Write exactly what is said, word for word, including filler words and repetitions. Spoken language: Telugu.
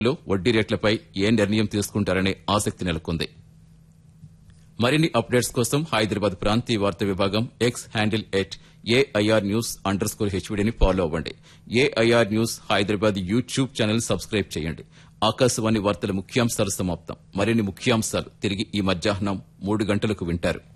లో వడ్డీ రేట్లపై ఏ నిర్ణయం తీసుకుంటారనే ఆసక్తి నెలకొంది. మరిన్ని అప్డేట్స్ కోసం హైదరాబాద్ ప్రాంతీయ వార్తా విభాగం X handle at AIR news under score హెచ్వీడీని follow అవ్వండి. AIR news Hyderabad YouTube channel subscribe చేయండి. ఆకాశవాణి వార్తల ముఖ్యాంశాలు సమాప్తం. మరిన్ని ముఖ్యాంశాలు తిరిగి ఈ మధ్యాహ్నం మూడు గంటలకు వింటారు.